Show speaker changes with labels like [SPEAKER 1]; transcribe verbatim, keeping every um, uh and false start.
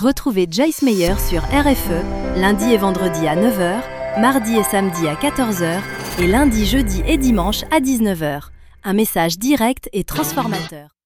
[SPEAKER 1] Retrouvez Joyce Meyer sur R F E, lundi et vendredi à neuf heures, mardi et samedi à quatorze heures et lundi, jeudi et dimanche à dix-neuf heures. Un message direct et transformateur.